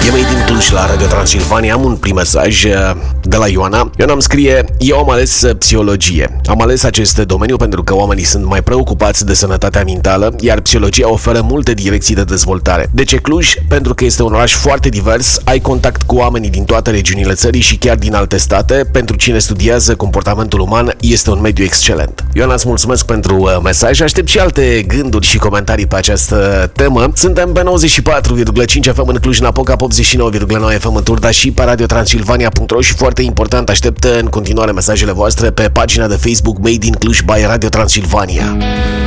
E Made in Cluj la Radio Transilvania. Am un prim mesaj de la Ioana. Ioana îmi scrie: eu am ales psihologie. Am ales acest domeniu pentru că oamenii sunt mai preocupați de sănătatea mentală, iar psihologia oferă multe direcții de dezvoltare. De ce Cluj? Pentru că este un oraș foarte divers, ai contact cu oamenii din toate regiunile țării și chiar din alte state. Pentru cine studiază comportamentul uman, este un mediu excelent. Ioana, îți mulțumesc pentru mesaj. Aștept și alte gânduri și comentarii pe această temă. Suntem pe 94,5 FM în Cluj-Napoca, 89,9 FM în Turda și pe radiotransilvania.ro și foarte important, aștept în continuare mesajele voastre pe pagina de Facebook Made in Cluj by Radio Transilvania.